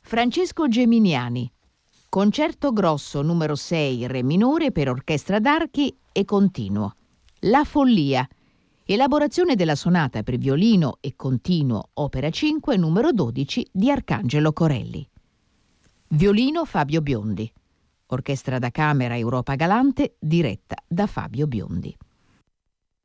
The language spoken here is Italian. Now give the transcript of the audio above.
Francesco Geminiani. Concerto grosso numero 6 Re minore per orchestra d'archi e continuo. La follia. Elaborazione della sonata per violino e continuo opera 5 numero 12 di Arcangelo Corelli. Violino Fabio Biondi. Orchestra da camera Europa Galante diretta da Fabio Biondi.